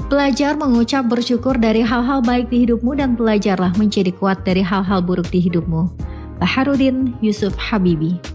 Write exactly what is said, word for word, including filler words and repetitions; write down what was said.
Belajar mengucap bersyukur dari hal-hal baik di hidupmu dan belajarlah menjadi kuat dari hal-hal buruk di hidupmu. Baharudin Yusuf Habibi.